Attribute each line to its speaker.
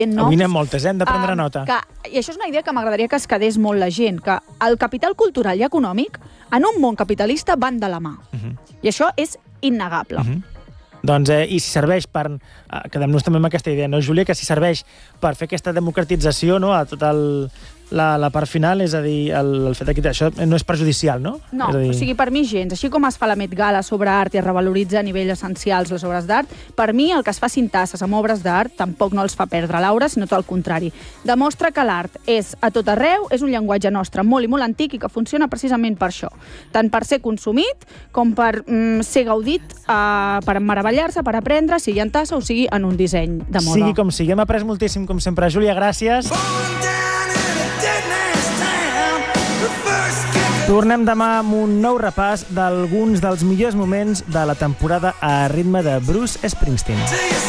Speaker 1: Avui n'hi ha moltes, hem de prendre nota.
Speaker 2: I això és una idea que m'agradaria que es quedés molt la gent, que el capital cultural i econòmic en un món capitalista van de la mà. I això és innegable.
Speaker 1: Doncs, i si serveix per... Quedem-nos també amb aquesta idea, no, Júlia? Que si serveix per fer aquesta democratització, no?, a tot la part final, és a dir, el fet que això no és perjudicial, no?
Speaker 2: No, o sigui, per mi gens. Així com es fa la Met Gala sobre art i es revaloritza a nivell essencials les obres d'art, per mi el que es facin tasses amb obres d'art tampoc no els fa perdre l'aura, sinó tot el contrari. Demostra que l'art és a tot arreu, és un llenguatge nostre molt i molt antic i que funciona precisament per això. Tant per ser consumit com per ser gaudit, per meravellar-se, per aprendre, sigui en tassa o sigui en un disseny de moda.
Speaker 1: Sigui com sigui. Hem après moltíssim, com sempre. Júlia, gràcies. Tornem demà amb un nou repàs d'alguns dels millors moments de la temporada a ritme de Bruce Springsteen.